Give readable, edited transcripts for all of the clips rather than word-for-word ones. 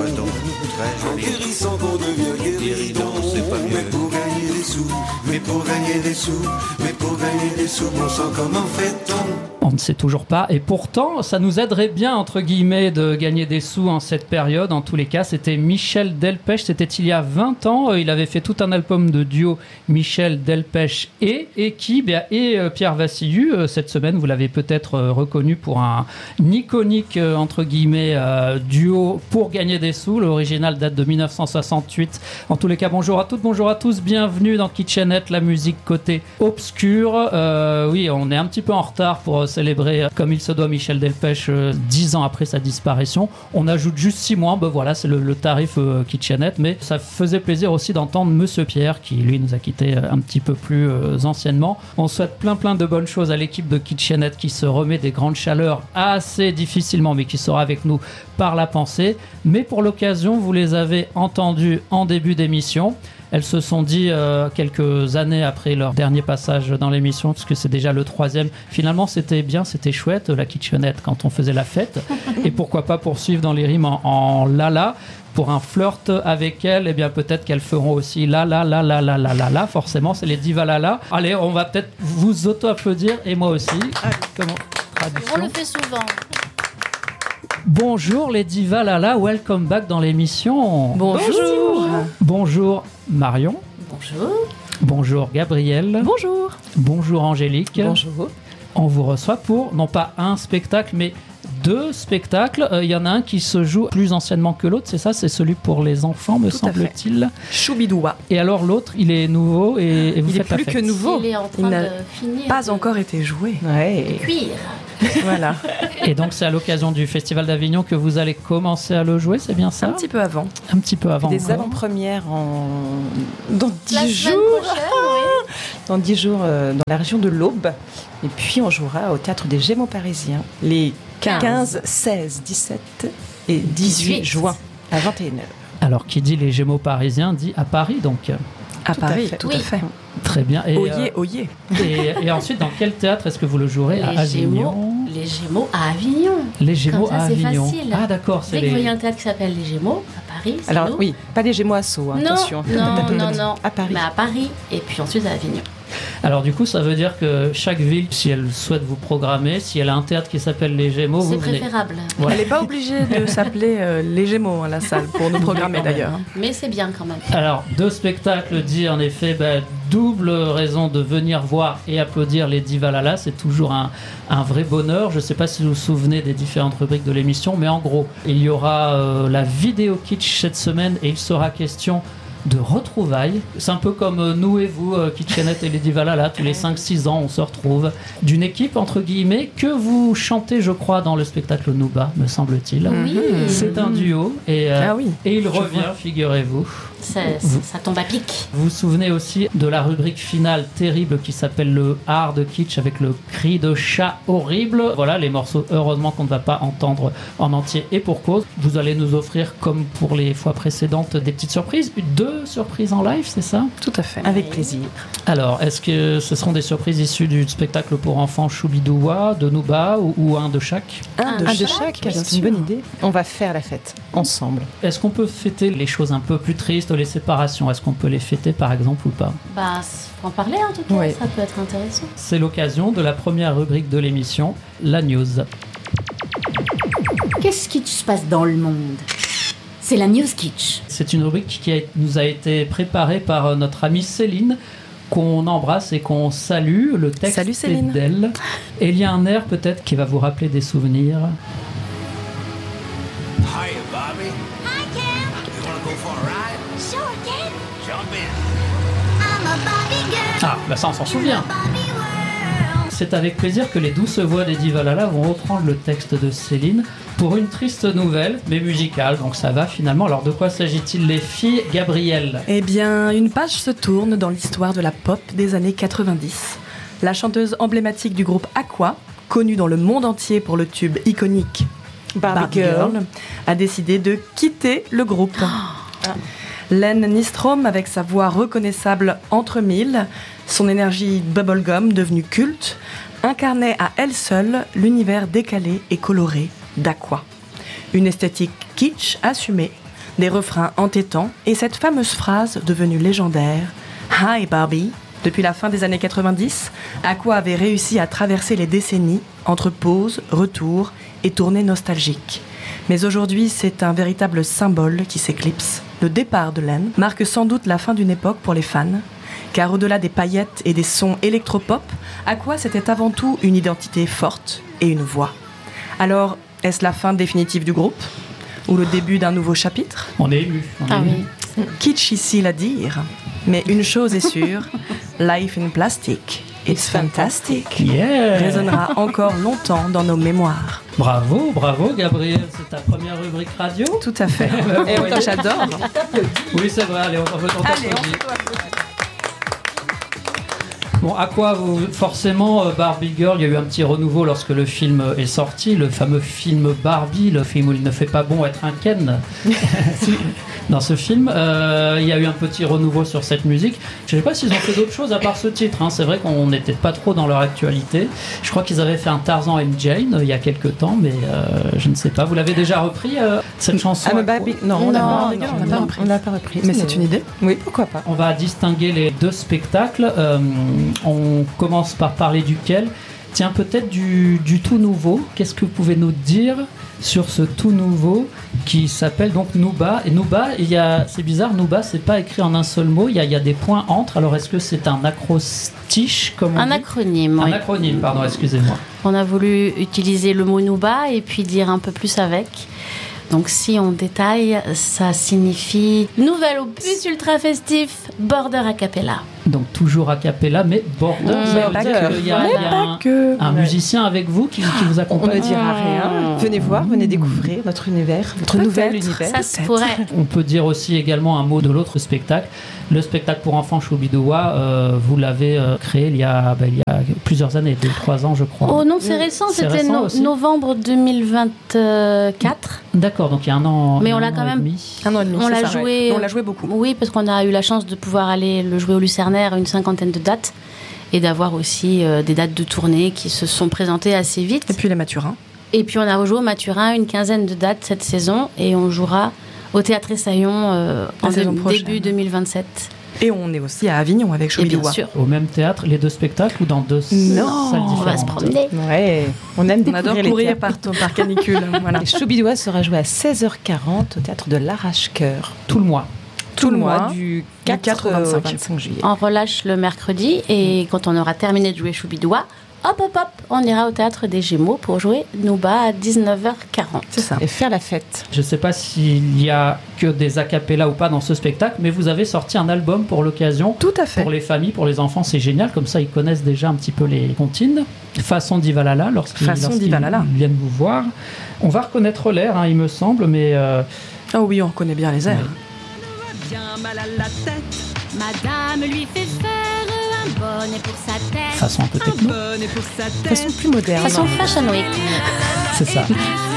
quoi donc? Très joli. Guérissant qu'on devient guéridon. C'est pas mieux. Mais pour gagner des sous, mais pour gagner des sous, mais pour gagner des sous, bon sang, comment fait-on? On ne sait toujours pas. Et pourtant, ça nous aiderait bien, entre guillemets, de gagner des sous en cette période. En tous les cas, c'était Michel Delpech. C'était il y a 20 ans. Il avait fait tout un album de duo Michel Delpech et Pierre Vassiliou. Cette semaine, vous l'avez peut-être reconnu pour un iconique, entre guillemets, duo pour gagner des sous. L'original date de 1968. En tous les cas, bonjour à toutes, bonjour à tous. Bienvenue dans Kitchenette, la musique côté obscur. Oui, on est un petit peu en retard pour célébrer comme il se doit Michel Delpech 10 ans après sa disparition. On ajoute juste 6 mois, voilà, c'est le tarif Kitchenette, mais ça faisait plaisir aussi d'entendre Monsieur Pierre qui lui nous a quittés un petit peu plus anciennement. On souhaite plein de bonnes choses à l'équipe de Kitchenette qui se remet des grandes chaleurs assez difficilement, mais qui sera avec nous par la pensée. Mais pour l'occasion, vous les avez entendus en début d'émission. Elles se sont dit quelques années après leur dernier passage dans l'émission, parce que c'est déjà le 3e. Finalement, c'était bien, c'était chouette, la Kitchenette, quand on faisait la fête. Et pourquoi pas poursuivre dans les rimes en la. Pour un flirt avec elles, eh bien peut-être qu'elles feront aussi la. Forcément, c'est les divas la. Allez, on va peut-être vous auto-applaudir, et moi aussi. Comment tradition. On le fait souvent. Bonjour les divas Lala, welcome back dans l'émission. Bonjour. Bonjour Marion. Bonjour. Bonjour Gabrielle. Bonjour. Bonjour Angélique. Bonjour. On vous reçoit pour non pas un spectacle mais 2 spectacles. Il y en a un qui se joue plus anciennement que l'autre, c'est ça? C'est celui pour les enfants, me semble-t-il. Choubidoua. Et alors l'autre, il est nouveau et vous il faites est la plus fête. que nouveau. Il est en train de finir. Pas encore été joué. De cuire. Voilà. Et donc c'est à l'occasion du Festival d'Avignon que vous allez commencer à le jouer, c'est bien ça? Un petit peu avant. Un petit peu avant. Des encore. avant-premières dans 10 La jours. semaine prochaine, oui. Dans 10 jours dans la région de l'Aube. Et puis on jouera au Théâtre des Gémeaux Parisiens les 15, 16, 17 et 18 juin à 21h. Alors qui dit les Gémeaux parisiens dit à Paris donc. À Paris, fait. tout Oui. à fait. Très bien. Et, Oyez. Et ensuite, dans quel théâtre est-ce que vous le jouerez? À Avignon. Les Gémeaux à Avignon. Les Gémeaux Comme ça, à c'est Avignon. facile. Ah d'accord, c'est Dès que vous les... voyez un théâtre qui s'appelle Les Gémeaux, à Paris, c'est Alors nous. oui, pas les Gémeaux à Sceaux, hein, attention. Non. À Paris. Mais à Paris, et puis ensuite à Avignon. Alors du coup, ça veut dire que chaque ville, si elle souhaite vous programmer, si elle a un théâtre qui s'appelle Les Gémeaux, C'est vous venez. préférable. Voilà. Elle n'est pas obligée de s'appeler les Gémeaux, la salle, pour nous programmer d'ailleurs. Mais c'est bien quand même. Alors, 2 spectacles dit en effet, double raison de venir voir et applaudir les divas Lala, c'est toujours un vrai bonheur. Je ne sais pas si vous vous souvenez des différentes rubriques de l'émission, mais en gros, il y aura la vidéo kitsch cette semaine et il sera question de retrouvailles. C'est un peu comme nous et vous, Kitchenette et les divas Lala, tous les 5-6 ans, on se retrouve. D'une équipe, entre guillemets, que vous chantez, je crois, dans le spectacle Nouba, me semble-t-il. Oui. C'est un duo et, Oui. et il revient, figurez-vous. Ça tombe à pic. Vous vous souvenez aussi de la rubrique finale terrible qui s'appelle le hard kitsch avec le cri de chat horrible. Voilà les morceaux, heureusement qu'on ne va pas entendre en entier et pour cause. Vous allez nous offrir, comme pour les fois précédentes, des petites surprises. 2 surprises en live, c'est ça? Tout à fait. Avec plaisir. Alors, est-ce que ce seront des surprises issues du spectacle pour enfants Choubidoua, de Nouba ou un de chaque? Un de chaque, bien c'est sûr. une bonne idée. On va faire la fête ensemble. Est-ce qu'on peut fêter les choses un peu plus tristes, les séparations? Est-ce qu'on peut les fêter par exemple ou pas? Faut en parler en tout cas, Oui. ça peut être intéressant. C'est l'occasion de la première rubrique de l'émission, la news. Qu'est-ce qui se passe dans le monde? C'est la News Kitsch. C'est une rubrique qui nous a été préparée par notre amie Céline, qu'on embrasse et qu'on salue. Le texte Salut, est Céline. d'elle. Et il y a un air peut-être qui va vous rappeler des souvenirs. Hiya, Bobby. Hi, Ken. You wanna go for a ride? Sure, Ken. Jump in. I'm a Barbie girl. Ah, bah ça on s'en souvient. Barbie world. C'est avec plaisir que les douces voix des divas Lala vont reprendre le texte de Céline pour une triste nouvelle, mais musicale, donc ça va finalement. Alors de quoi s'agit-il les filles? Gabrielle? Eh bien, une page se tourne dans l'histoire de la pop des années 90. La chanteuse emblématique du groupe Aqua, connue dans le monde entier pour le tube iconique Barbie Girl, a décidé de quitter le groupe. Len Nystrom, avec sa voix reconnaissable entre mille, son énergie bubblegum devenue culte, incarnait à elle seule l'univers décalé et coloré d'Aqua. Une esthétique kitsch assumée, des refrains entêtants et cette fameuse phrase devenue légendaire « Hi Barbie ». Depuis la fin des années 90, Aqua avait réussi à traverser les décennies entre pauses, retours et tournées nostalgiques. Mais aujourd'hui, c'est un véritable symbole qui s'éclipse. Le départ de Len marque sans doute la fin d'une époque pour les fans, car au-delà des paillettes et des sons électropop, Aqua c'était avant tout une identité forte et une voix. Alors, est-ce la fin définitive du groupe ? Ou le début d'un nouveau chapitre ? On est ému. Kitschissime à dire, mais une chose est sûre, Life in Plastic, it's fantastic, résonnera encore longtemps dans nos mémoires. Bravo Gabriel, c'est ta première rubrique radio ? Tout à fait. Et oui, j'adore. Oui, c'est vrai, allez, on t'applaudit. Bon, à quoi forcément Barbie Girl, il y a eu un petit renouveau lorsque le film est sorti, le fameux film Barbie, le film où il ne fait pas bon être un Ken. Dans ce film, il y a eu un petit renouveau sur cette musique. Je ne sais pas s'ils ont fait d'autres choses à part ce titre, hein. C'est vrai qu'on n'était pas trop dans leur actualité. Je crois qu'ils avaient fait un Tarzan and Jane il y a quelques temps, mais je ne sais pas. Vous l'avez déjà repris cette chanson? Non, on l'a pas repris. Mais c'est une idée. Oui, pourquoi pas. On va distinguer les deux spectacles. On commence par parler duquel? Tiens, peut-être du tout nouveau. Qu'est-ce que vous pouvez nous dire sur ce tout nouveau qui s'appelle donc Nuba? Et Nuba, c'est bizarre, Nuba, c'est pas écrit en un seul mot, il y a des points entre. Alors est-ce que c'est un acrostiche comme on dit? Acronyme, oui. Un acronyme, pardon, excusez-moi. On a voulu utiliser le mot Nuba et puis dire un peu plus avec. Donc si on détaille, ça signifie nouvel opus ultra festif, Border a cappella. Donc toujours a cappella, mais Border, ça veut dire qu'il y a un musicien avec vous qui vous accompagne. On ne dira rien. Venez voir, venez découvrir notre univers, notre nouvel univers. Ça se pourrait. On peut dire aussi également un mot de l'autre spectacle. Le spectacle pour enfants Choubidoua, vous l'avez créé il y a plusieurs années, 2-3 ans je crois. Oh non, c'est récent, c'était novembre 2024. D'accord, donc il y a un an. Mais on l'a quand même. Un an et demi. On l'a joué. On l'a joué beaucoup. Oui, parce qu'on a eu la chance de pouvoir aller le jouer au Lucernaire, une 50aine de dates, et d'avoir aussi des dates de tournée qui se sont présentées assez vite. Et puis les Mathurins. Et puis on a rejoué au Maturin une 15aine de dates cette saison, et on jouera au Théâtre Essaillon en début 2027. Et on est aussi à Avignon avec Choubidoua. Bien sûr. Au même théâtre, les deux spectacles ou dans deux salles différentes? On va se promener. Ouais, on adore courir par canicule. Voilà. Et Choubidoua sera joué à 16h40 au théâtre de l'Arrache-Cœur. Tout le mois. Tout le mois du 4 au 25 juillet. On relâche le mercredi et quand on aura terminé de jouer Choubidoua, hop, on ira au Théâtre des Gémeaux pour jouer Nuba à 19h40. C'est ça. Et faire la fête. Je ne sais pas s'il y a que des acapellas ou pas dans ce spectacle, mais vous avez sorti un album pour l'occasion. Tout à fait. Pour les familles, pour les enfants, c'est génial. Comme ça, ils connaissent déjà un petit peu les comptines. Façon Divalala, lorsqu'ils viennent vous voir. On va reconnaître l'air, il me semble, mais... Oh oui, on reconnaît bien les airs. Oui. Bien mal à la tête. Madame lui fait faire un bonnet pour sa tête. Façon un peu techno. Bonnet pour sa tête. Façon plus moderne. Façon Fashion Week. C'est ça.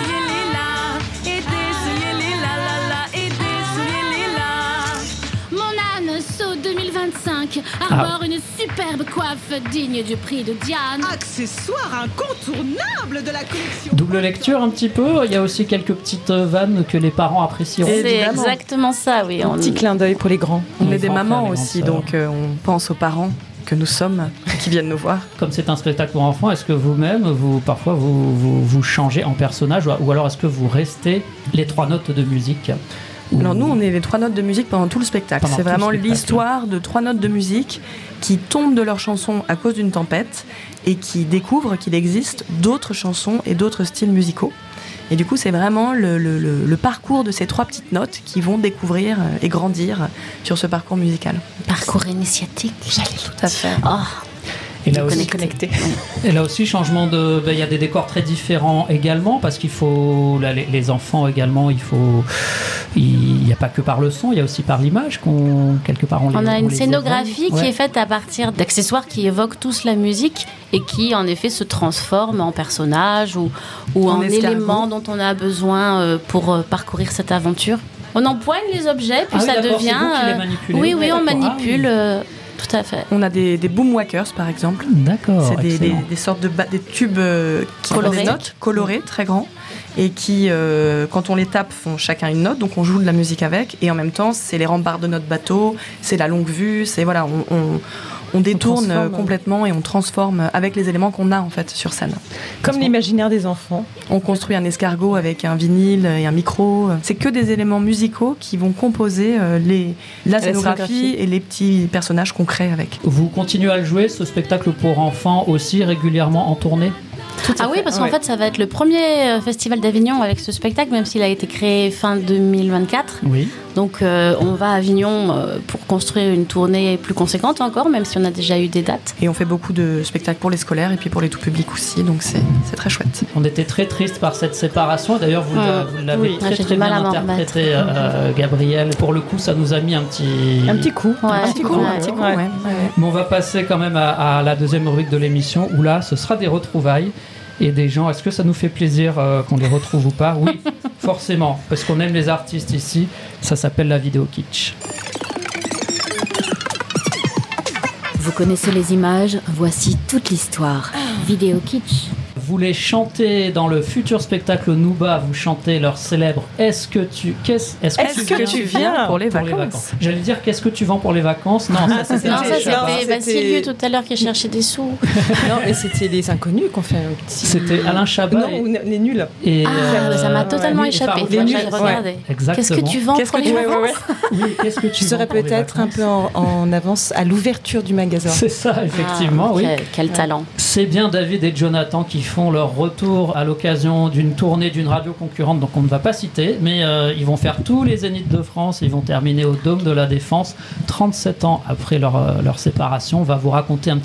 Mon âne saut 2025. Arbore une superbe coiffe digne du prix de Diane. Accessoire incontournable de la collection. Double lecture un petit peu. Il y a aussi quelques petites vannes que les parents apprécieront. C'est exactement ça, oui. Un petit clin d'œil pour les grands. On est des mamans aussi, donc on pense aux parents que nous sommes, qui viennent nous voir. Comme c'est un spectacle pour enfants, est-ce que vous-même, parfois vous changez en personnage ou alors est-ce que vous restez les 3 notes de musique? Alors nous, on est les 3 notes de musique pendant tout le spectacle. C'est vraiment l'histoire de 3 notes de musique qui tombent de leur chanson à cause d'une tempête et qui découvrent qu'il existe d'autres chansons et d'autres styles musicaux. Et du coup, c'est vraiment le parcours de ces 3 petites notes qui vont découvrir et grandir sur ce parcours musical. Parcours initiatique. Tout à fait. Et là aussi, changement de... Il y a des décors très différents également, parce qu'il faut... les enfants également, il n'y a pas que par le son, il y a aussi par l'image quelque part on a une scénographie qui est faite à partir d'accessoires qui évoquent tous la musique et qui en effet se transforment en personnage ou en éléments dont on a besoin pour parcourir cette aventure. On empoigne les objets, puis ça devient... C'est vous qui les manipulez. Oui, on manipule... Tout à fait. On a des boomwhackers par exemple. D'accord. C'est des sortes de des tubes qui ont des notes colorées, très grands. et qui, quand on les tape, font chacun une note, donc on joue de la musique avec, et en même temps, c'est les remparts de notre bateau, c'est la longue vue, c'est voilà, on détourne complètement et on transforme avec les éléments qu'on a en fait sur scène. Comme l'imaginaire des enfants. On construit un escargot avec un vinyle et un micro. C'est que des éléments musicaux qui vont composer la scénographie et les petits personnages qu'on crée avec. Vous continuez à le jouer, ce spectacle pour enfants aussi régulièrement en tournée ? Ah oui, parce qu'en fait, ça va être le premier festival d'Avignon avec ce spectacle, même s'il a été créé fin 2024. Oui. Donc, on va à Avignon pour construire une tournée plus conséquente encore, même si on a déjà eu des dates. Et on fait beaucoup de spectacles pour les scolaires et puis pour les tout publics aussi, donc c'est très chouette. On était très triste par cette séparation. D'ailleurs, vous l'avez très bien interprété, Gabrielle. Pour le coup, ça nous a mis un petit coup. Ouais. Mais on va passer quand même à la deuxième rubrique de l'émission, où là, ce sera des retrouvailles. Et des gens, est-ce que ça nous fait plaisir qu'on les retrouve ou pas ? Oui, forcément, parce qu'on aime les artistes ici. Ça s'appelle la vidéo kitsch. Vous connaissez les images, voici toute l'histoire. Vidéo kitsch. Vous les chantez dans le futur spectacle Nouba, vous chantez leur célèbre Est-ce que tu viens pour les vacances. J'allais dire qu'est-ce que tu vends pour les vacances ? Non, ça c'était Vassilieu tout à l'heure qui cherchait des sous. Non, mais c'était les inconnus qu'on fait un petit. C'était Alain Chabat. Non, les nuls. Et ça m'a totalement échappé. Les nuls. Exactement. Qu'est-ce que tu vends pour les vacances ? Oui, qu'est-ce que tu serais peut-être un peu en avance à l'ouverture du magasin. C'est ça, effectivement, oui. Quel talent. C'est bien David et Jonathan qui font leur retour à l'occasion d'une tournée d'une radio concurrente, donc on ne va pas citer, mais ils vont faire tous les Zéniths de France, ils vont terminer au Dôme de la Défense 37 ans après leur séparation. On va vous raconter un